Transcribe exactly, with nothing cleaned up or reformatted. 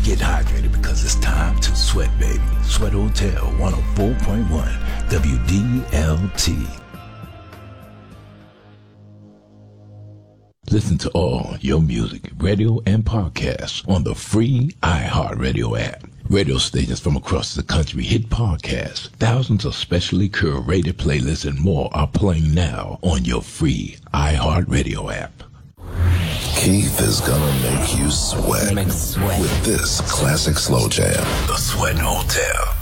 Get hydrated because it's time to sweat, baby. Sweat Hotel one oh four point one W D L T. Listen to all your music, radio, and podcasts on the free iHeartRadio app. Radio stations from across the country hit podcasts. Thousands of specially curated playlists and more are playing now on your free iHeartRadio app. Keith is gonna make you sweat, Make sweat with this classic slow jam. The Sweat Hotel.